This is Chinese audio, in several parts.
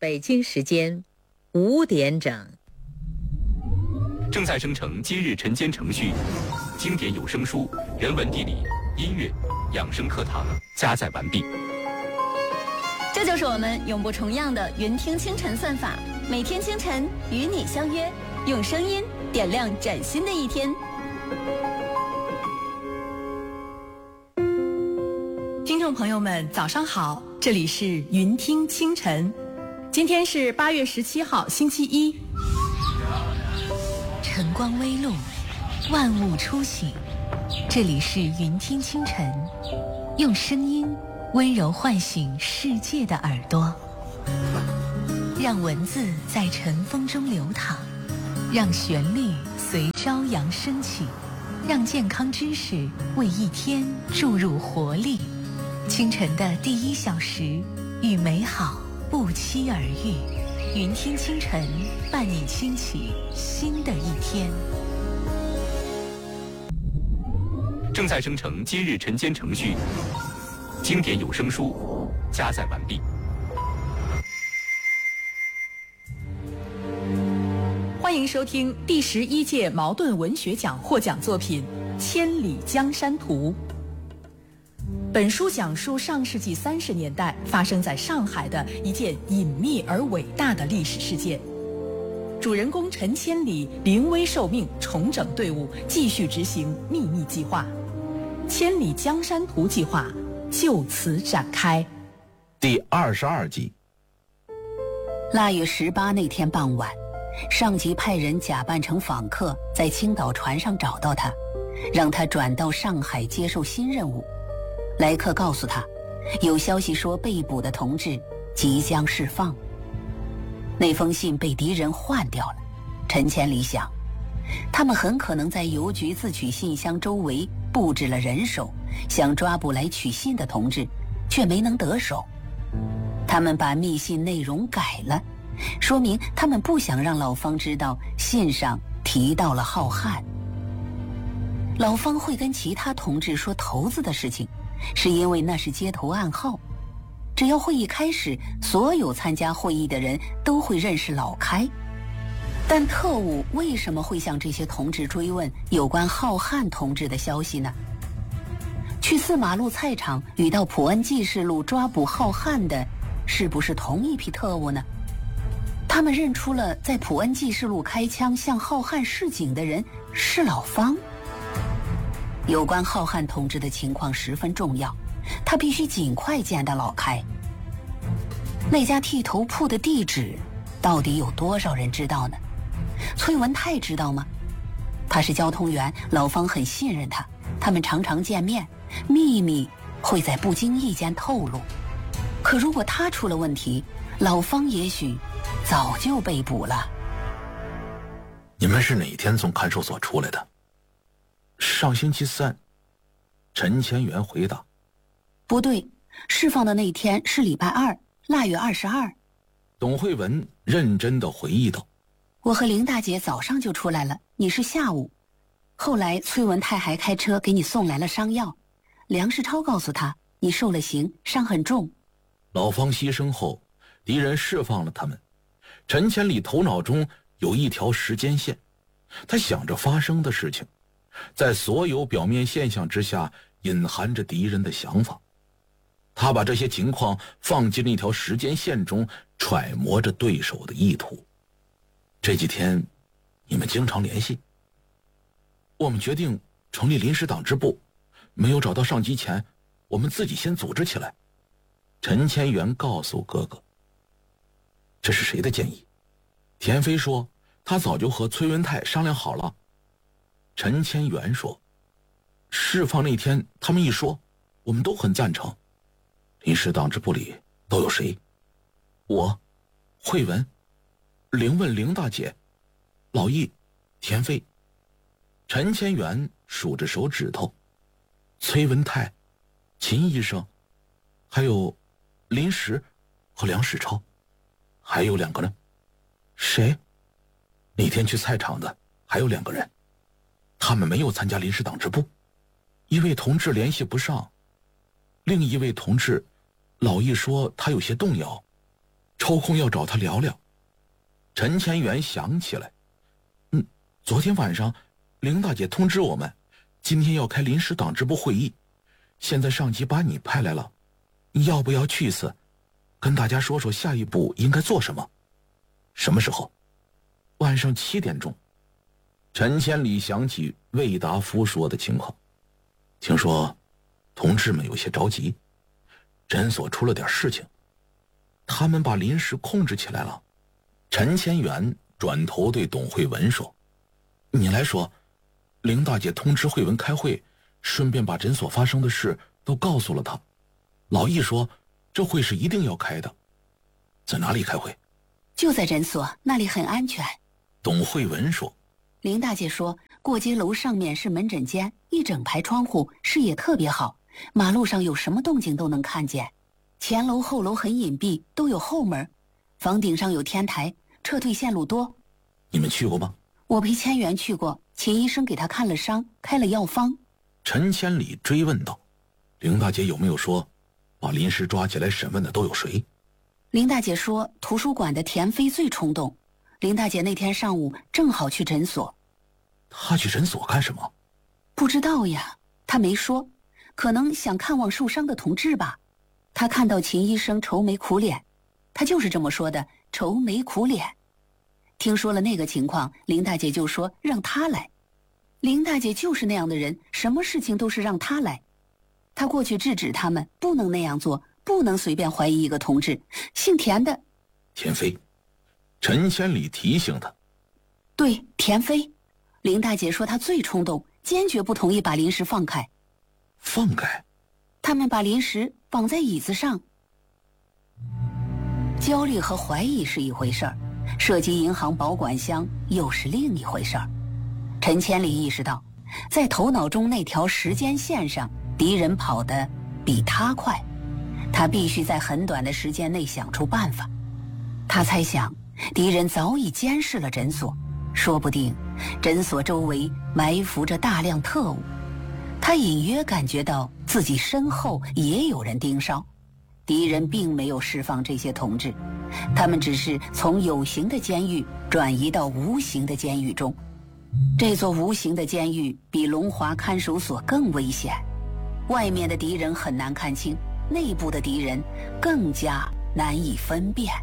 北京时间5点整。 正在生成今日晨间程序，经典有声书、人文地理、音乐、养生课堂加载完毕。 这就是我们永不重样的云听清晨算法，每天清晨与你相约，用声音点亮崭新的一天。 听众朋友们，早上好，这里是云听清晨，今天是8月17号，星期一。 晨光微露，万物初醒，这里是云听清晨，用声音温柔唤醒世界的耳朵，让文字在晨风中流淌，让旋律随朝阳升起，让健康知识为一天注入活力。清晨的第1小时，与美好不期而遇。云听清晨，伴你轻启新的一天。 正在生成今日晨间程序，经典有声书加载完毕。 欢迎收听第11届茅盾文学奖获奖作品《千里江山图》。本书讲述上世纪30年代发生在上海的一件隐秘而伟大的历史事件。主人公陈千里临危受命，重整队伍，继续执行秘密计划。千里江山图计划就此展开。 第22集。 腊月18那天傍晚，上级派人假扮成访客，在青岛船上找到他，让他转到上海接受新任务。来客告诉他，有消息说被捕的同志即将释放。那封信被敌人换掉了。陈千里想，他们很可能在邮局自取信箱周围布置了人手，想抓捕来取信的同志，却没能得手。他们把密信内容改了，说明他们不想让老方知道信上提到了浩瀚。老方会跟其他同志说头子的事情，是因为那是街头暗号。只要会议开始，所有参加会议的人都会认识老开。但特务为什么会向这些同志追问有关浩瀚同志的消息呢？去4马路菜场与到普恩记事路抓捕浩瀚的是不是同一批特务呢？他们认出了在普恩记事路开枪向浩瀚示警的人是老方。有关浩瀚同志的情况十分重要，他必须尽快见到老开。那家剃头铺的地址到底有多少人知道呢？崔文泰知道吗？他是交通员，老方很信任他，他们常常见面，秘密会在不经意间透露。可如果他出了问题，老方也许早就被捕了。 你们是哪天从看守所出来的？上星期3。陈千元回答。 不对，释放的那天是礼拜2，腊月22。 董慧文认真地回忆道。 我和林大姐早上就出来了，你是下午。后来崔文泰还开车给你送来了伤药。梁世超告诉他，你受了刑，伤很重。 老方牺牲后，敌人释放了他们。陈千里头脑中有一条时间线，他想着发生的事情，在所有表面现象之下隐含着敌人的想法。他把这些情况放进那条时间线中，揣摩着对手的意图。这几天你们经常联系。我们决定成立临时党支部，没有找到上级前，我们自己先组织起来。陈千元告诉哥哥。这是谁的建议？田飞说他早就和崔文泰商量好了。陈千元说，释放那天他们一说，我们都很赞成。临时党支部里都有谁？我、慧文、凌问凌大姐、老易、田飞。陈千元数着手指头，崔文泰、秦医生，还有林石和梁世超，还有2个呢。谁？那天去菜场的还有2个人，他们没有参加临时党支部。一位同志联系不上，另一位同志老易说他有些动摇。 抽空要找他聊聊。陈千元想起来，昨天晚上林大姐通知我们，今天要开临时党支部会议，现在上级把你派来了，你要不要去一次，跟大家说说下一步应该做什么？什么时候？晚上7点钟。陈千里想起魏达夫说的情况，听说同志们有些着急，诊所出了点事情，他们把临时控制起来了。陈千元转头对董慧文说，你来说，林大姐通知慧文开会，顺便把诊所发生的事都告诉了她。老易说这会是一定要开的。在哪里开会？ 就在诊所，那里很安全。 董慧文说， 林大姐说过街楼上面是门诊间，一整排窗户，视野特别好，马路上有什么动静都能看见。前楼后楼很隐蔽，都有后门，房顶上有天台，撤退线路多。 你们去过吗？ 我陪千元去过，秦医生给他看了伤，开了药方。 陈千里追问道，林大姐有没有说把临时抓起来审问的都有谁？ 林大姐说图书馆的田飞最冲动，林大姐那天上午正好去诊所。 她去诊所干什么？ 不知道呀，她没说，可能想看望受伤的同志吧。她看到秦医生愁眉苦脸，她就是这么说的，愁眉苦脸。听说了那个情况，林大姐就说让她来。林大姐就是那样的人，什么事情都是让她来。她过去制止他们，不能那样做，不能随便怀疑一个同志，姓田的。 田飞，陈千里提醒他。 对，田飞。林大姐说她最冲动，坚决不同意把临时放开。 放开？ 他们把临时绑在椅子上。焦虑和怀疑是一回事儿，涉及银行保管箱又是另一回事儿。陈千里意识到，在头脑中那条时间线上，敌人跑得比他快，他必须在很短的时间内想出办法。他猜想，敌人早已监视了诊所，说不定诊所周围埋伏着大量特务。他隐约感觉到自己身后也有人盯梢，敌人并没有释放这些同志，他们只是从有形的监狱转移到无形的监狱中。这座无形的监狱比龙华看守所更危险，外面的敌人很难看清，内部的敌人更加难以分辨。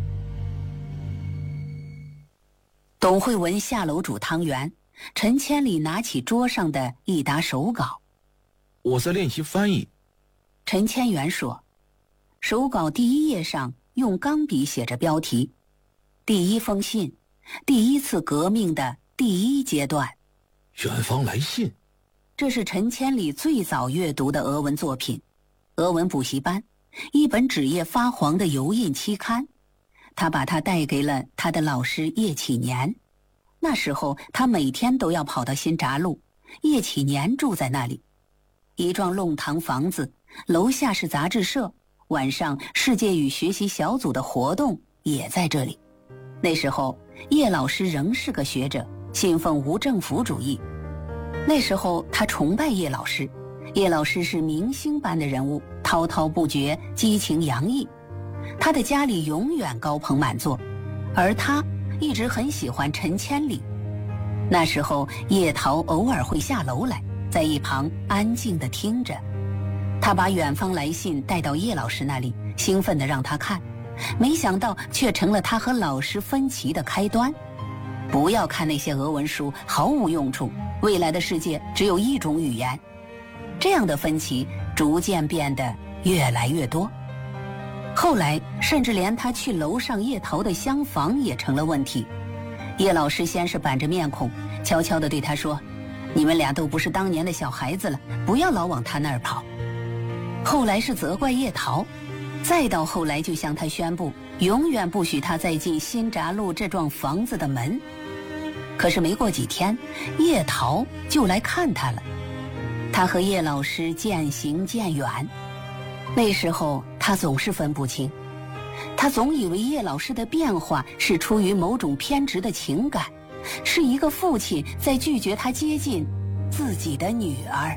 董慧文下楼煮汤圆，陈千里拿起桌上的一沓手稿。 我在练习翻译。 陈千元说，手稿第一页上用钢笔写着标题：第一封信，第一次革命的第一阶段。 远方来信。 这是陈千里最早阅读的俄文作品，俄文补习班，一本纸页发黄的油印期刊。他把它带给了他的老师叶启年。那时候他每天都要跑到新闸路，叶启年住在那里，一幢弄堂房子，楼下是杂志社，晚上世界语学习小组的活动也在这里。那时候叶老师仍是个学者，信奉无政府主义。那时候他崇拜叶老师，叶老师是明星般的人物，滔滔不绝，激情洋溢。他的家里永远高朋满座，而他一直很喜欢陈千里。那时候叶桃偶尔会下楼来，在一旁安静地听着。他把远方来信带到叶老师那里，兴奋地让他看，没想到却成了他和老师分歧的开端。不要看那些俄文书，毫无用处，未来的世界只有一种语言。这样的分歧逐渐变得越来越多，后来甚至连他去楼上叶桃的厢房也成了问题。叶老师先是板着面孔，悄悄地对他说：“你们俩都不是当年的小孩子了，不要老往他那儿跑。”后来是责怪叶桃，再到后来就向他宣布，永远不许他再进新闸路这幢房子的门。可是没过几天，叶桃就来看他了。他和叶老师渐行渐远。那时候他总是分不清，他总以为叶老师的变化是出于某种偏执的情感，是一个父亲在拒绝他接近自己的女儿。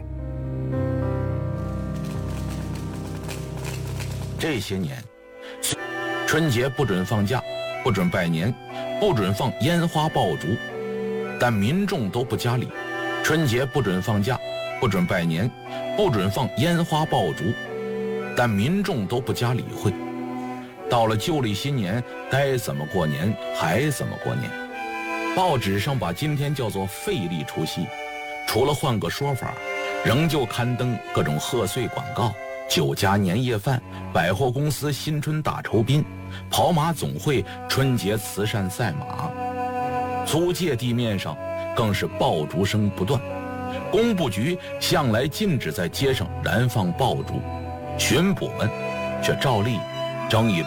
这些年， 春节不准放假，不准拜年，不准放烟花爆竹，但民众都不加理。春节不准放假，不准拜年，不准放烟花爆竹，但民众都不加理会。到了旧历新年，该怎么过年还怎么过年。报纸上把今天叫做废历除夕，除了换个说法，仍旧刊登各种贺岁广告、酒家年夜饭、百货公司新春大酬宾、跑马总会春节慈善赛马。租界地面上更是爆竹声不断，工部局向来禁止在街上燃放爆竹，巡捕们却照例睁一